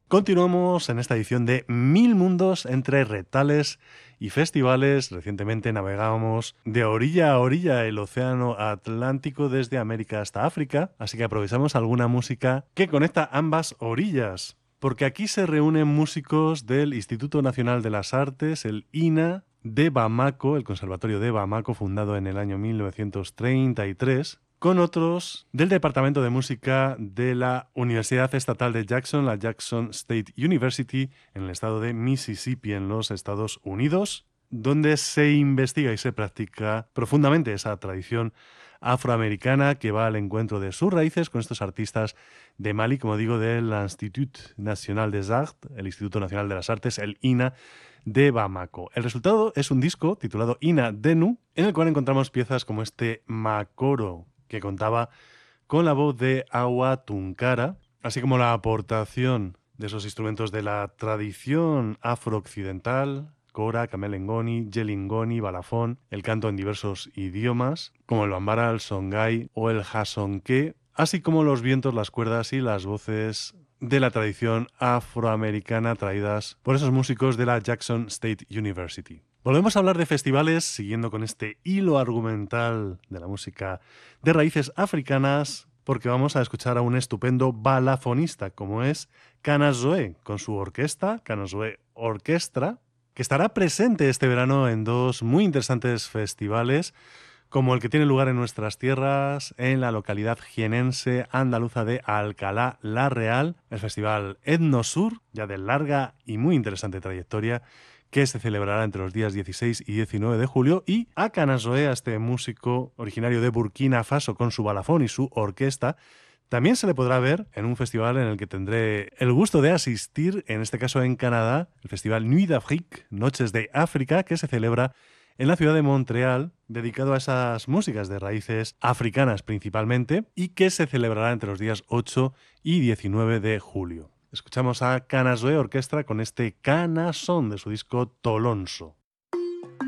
Continuamos en esta edición de Mil Mundos entre retales y festivales. Recientemente navegábamos de orilla a orilla el océano Atlántico desde América hasta África, así que aprovechamos alguna música que conecta ambas orillas, porque aquí se reúnen músicos del Instituto Nacional de las Artes, el INA, de Bamako, el Conservatorio de Bamako, fundado en el año 1933, con otros del Departamento de Música de la Universidad Estatal de Jackson, la Jackson State University, en el estado de Mississippi, en los Estados Unidos, donde se investiga y se practica profundamente esa tradición afroamericana que va al encuentro de sus raíces con estos artistas de Mali, como digo, del Institut National des Arts, el Instituto Nacional de las Artes, el INA, de Bamako. El resultado es un disco titulado Ina Denu, en el cual encontramos piezas como este Makoro, que contaba con la voz de Awa Tunkara, así como la aportación de esos instrumentos de la tradición afrooccidental, kora, kamelengoni, yelingoni, balafón, el canto en diversos idiomas, como el bambara, el songhai o el hasonké, así como los vientos, las cuerdas y las voces de la tradición afroamericana traídas por esos músicos de la Jackson State University. Volvemos a hablar de festivales, siguiendo con este hilo argumental de la música de raíces africanas, porque vamos a escuchar a un estupendo balafonista como es Kana Zoe, con su orquesta, Kana Zoe Orchestra, que estará presente este verano en dos muy interesantes festivales, como el que tiene lugar en nuestras tierras, en la localidad jienense andaluza de Alcalá la Real, el Festival Etnosur, ya de larga y muy interesante trayectoria, que se celebrará entre los días 16 y 19 de julio, y a Kana Zoe, a este músico originario de Burkina Faso con su balafón y su orquesta, también se le podrá ver en un festival en el que tendré el gusto de asistir, en este caso en Canadá, el Festival Nuit d'Afrique, Noches de África, que se celebra en la ciudad de Montreal, dedicado a esas músicas de raíces africanas principalmente, y que se celebrará entre los días 8 y 19 de julio. Escuchamos a Kana Zoe Orquestra con este Kana Son de su disco Tolonso.